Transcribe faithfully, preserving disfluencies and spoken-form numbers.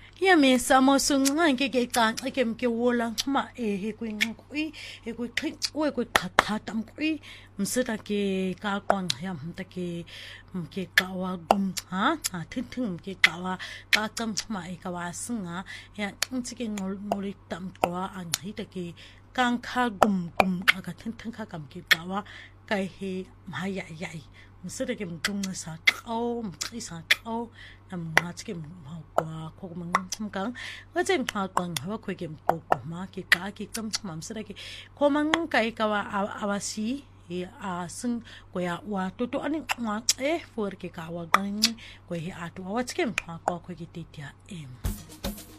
Ya me samo sunga ke ke ka ke ke wola ma e he ku ngui e ku kri o ku khatha tam ku msita ke ka kon ya mta ke ke ka wa gum ha ha thin thin ke ka wa ka kam ma e ka wa sunga ya nti ke ngol ngol tam ko an hi ta ke kang kha gum gum ka thin thin kha kam ke ka wa kai he ma ya ya msita ke mtung sa au mtri sa au nam ma chi ke ma kwa ko ma ngam kang wa chen ma kwang ha ko ke ko ma ke ka ke kam ma msita ke ko mang kai ka wa awasi e a sing ko ya wa to to ani ma e for ke ka wa gan ko he a to wa chi ke ma ko ko ke te tia em